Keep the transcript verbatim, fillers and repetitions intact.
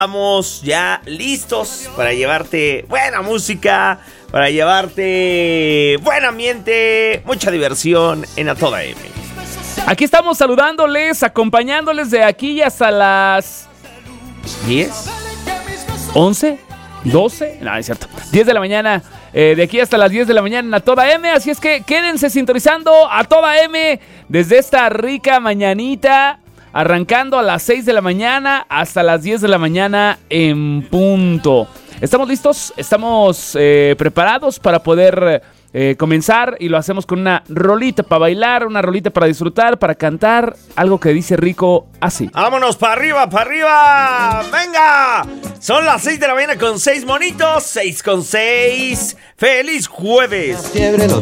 Estamos ya listos para llevarte buena música, para llevarte buen ambiente, mucha diversión en A Toda M. Aquí estamos saludándoles, acompañándoles de aquí hasta las ¿diez? ¿once? ¿doce? No, es cierto. diez de la mañana, eh, de aquí hasta las diez de la mañana en A Toda M. Así es que quédense sintonizando A Toda M desde esta rica mañanita. Arrancando a las seis de la mañana hasta las diez de la mañana en punto. ¿Estamos listos? ¿Estamos eh, preparados para poder eh, comenzar? Y lo hacemos con una rolita para bailar, una rolita para disfrutar, para cantar. Algo que dice Rico así. ¡Vámonos para arriba, para arriba! ¡Venga! Son las seis de la mañana con seis monitos. seis con seis. ¡Feliz jueves!